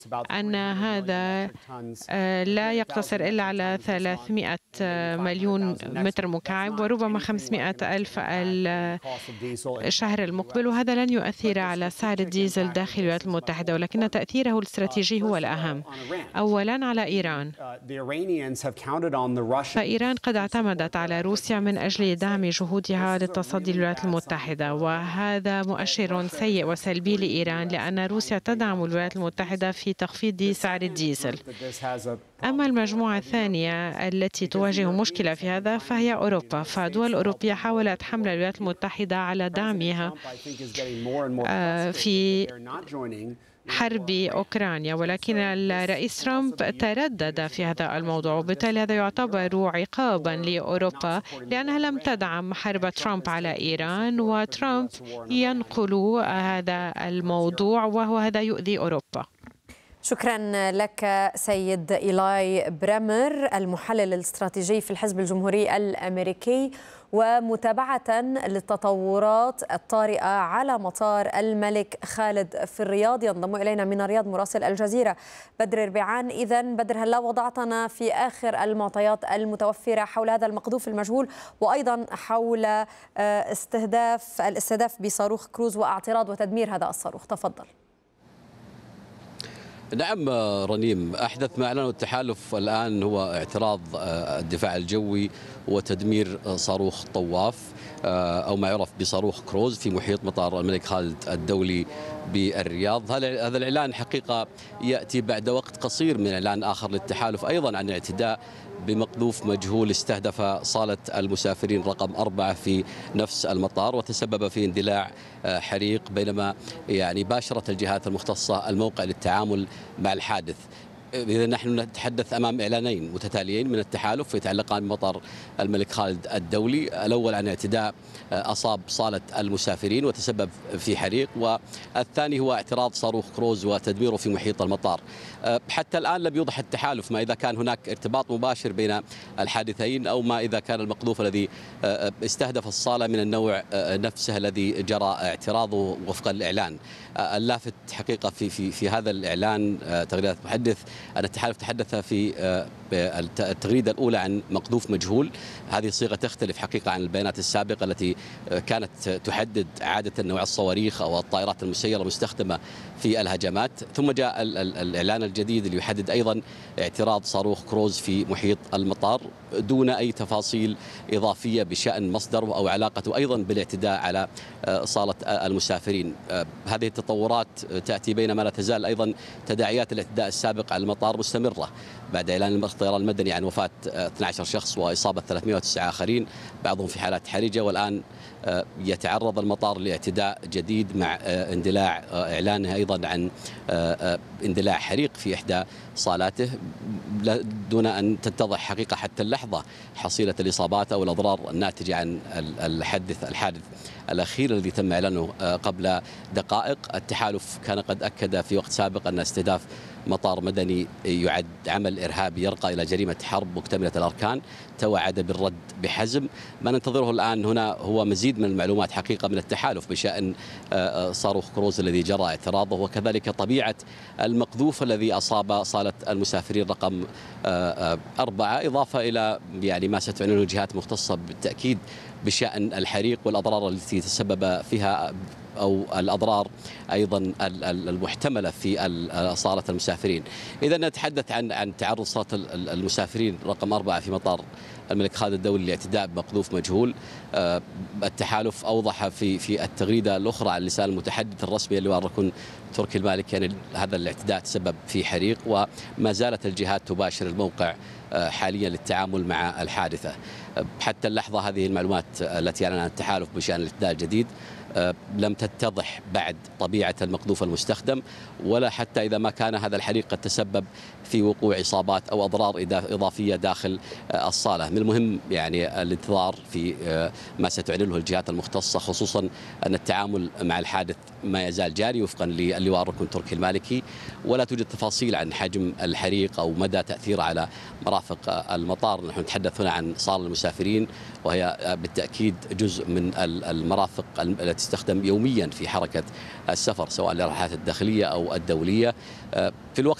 أن هذا لا يقتصر إلا على 300 مليون متر مكعب وربما 500 ألف الشهر المقبل، وهذا لن يؤثر على سعر الديزل داخل الولايات المتحدة، ولكن تأثيره الاستراتيجي هو الأهم. أولاً على إيران، فإيران قد اعتمدت على روسيا من أجل دعم جهودها للتصدي للولايات المتحدة، وهذا مؤشر سيء وسلبي لإيران لأن روسيا تدعم الولايات المتحدة في تخفيض سعر الديزل. أما المجموعة الثانية التي تواجه مشكلة في هذا فهي أوروبا، فالدول الأوروبية حاولت حمل الولايات المتحدة على دعمها في حرب أوكرانيا، ولكن الرئيس ترامب تردد في هذا الموضوع، وبالتالي هذا يعتبر عقابا لأوروبا لأنها لم تدعم حرب ترامب على إيران، وترامب ينقل هذا الموضوع وهذا يؤذي أوروبا. شكرا لك سيد إيلاي بريمر، المحلل الاستراتيجي في الحزب الجمهوري الأمريكي، ومتابعة للتطورات الطارئة على مطار الملك خالد في الرياض. ينضم إلينا من الرياض مراسل الجزيرة بدر ربيعان. إذن بدر، هلا وضعتنا في آخر المعطيات المتوفرة حول هذا المقذوف المجهول، وأيضا حول الاستهداف بصاروخ كروز واعتراض وتدمير هذا الصاروخ. تفضل. نعم رنيم، أحدث ما أعلنه التحالف الآن هو اعتراض الدفاع الجوي وتدمير صاروخ طواف أو ما يعرف بصاروخ كروز في محيط مطار الملك خالد الدولي بالرياض. هذا الإعلان حقيقة يأتي بعد وقت قصير من إعلان آخر للتحالف أيضا عن اعتداء بمقذوف مجهول استهدف صالة المسافرين رقم 4 في نفس المطار، وتسبب في اندلاع حريق بينما باشرت الجهات المختصة الموقع للتعامل مع الحادث. إذا نحن نتحدث أمام إعلانين متتاليين من التحالف يتعلقان بمطار الملك خالد الدولي، الأول عن اعتداء أصاب صالة المسافرين وتسبب في حريق، والثاني هو اعتراض صاروخ كروز وتدميره في محيط المطار. حتى الآن لم يوضح التحالف ما إذا كان هناك ارتباط مباشر بين الحادثين أو ما إذا كان المقذوف الذي استهدف الصالة من النوع نفسه الذي جرى اعتراضه وفق الإعلان. اللافت حقيقة في هذا الإعلان تغريدة المحدث أن التحالف تحدث في التغريدة الأولى عن مقذوف مجهول. هذه الصيغة تختلف حقيقة عن البيانات السابقة التي كانت تحدد عادة نوع الصواريخ أو الطائرات المسيرة المستخدمة في الهجمات. ثم جاء الإعلان الجديد اللي يحدد أيضا اعتراض صاروخ كروز في محيط المطار دون أي تفاصيل إضافية بشأن مصدره أو علاقته أيضا بالاعتداء على صالة المسافرين. هذه التطورات تأتي بينما لا تزال أيضا تداعيات الاعتداء السابق على المطار مستمرة بعد إعلان الطيران المدني عن وفاة 12 شخص وإصابة 309 آخرين بعضهم في حالات حرجة، والآن يتعرض المطار لاعتداء جديد مع اندلاع إعلانه أيضا عن اندلاع حريق في إحدى صالاته دون أن تتضح حقيقة حتى اللحظة حصيلة الإصابات أو الأضرار الناتجة عن الحادث الأخير الذي تم إعلانه قبل دقائق. التحالف كان قد أكد في وقت سابق أن استهداف مطار مدني يعد عمل إرهابي يرقى إلى جريمة حرب مكتملة الأركان، توعد بالرد بحزم. ما ننتظره الآن هنا هو مزيد من المعلومات حقيقة من التحالف بشأن صاروخ كروز الذي جرى اعتراضه، وكذلك طبيعة المقذوف الذي أصاب صالة المسافرين رقم 4، إضافة إلى ما ستعنونه الجهات المختصة بالتأكيد بشأن الحريق والأضرار التي تسبب فيها أو الأضرار أيضا المحتملة في صالة المسافرين. إذا نتحدث عن تعرض صالة المسافرين رقم 4 في مطار الملك خالد الدولي لاعتداء بمقذوف مجهول. التحالف أوضح في التغريدة الأخرى على لسان المتحدث الرسمي اللواء الركن تركي المالكي هذا الاعتداء تسبب في حريق، وما زالت الجهات تباشر الموقع حاليا للتعامل مع الحادثة. حتى اللحظة هذه المعلومات التي أعلنها التحالف بشأن الاعتداء الجديد لم تتضح بعد طبيعة المقذوف المستخدم، ولا حتى إذا ما كان هذا الحريق قد تسبب في وقوع إصابات أو أضرار إضافية داخل الصالة. من المهم الانتظار في ما ستعلنه الجهات المختصة، خصوصا أن التعامل مع الحادث ما يزال جاري وفقا للواء الركن تركي المالكي، ولا توجد تفاصيل عن حجم الحريق أو مدى تأثيره على مرافق المطار. نحن نتحدث هنا عن صالة المسافرين وهي بالتأكيد جزء من المرافق التي تستخدم يوميا في حركة السفر سواء للرحلات الداخلية أو الدولية. في الوقت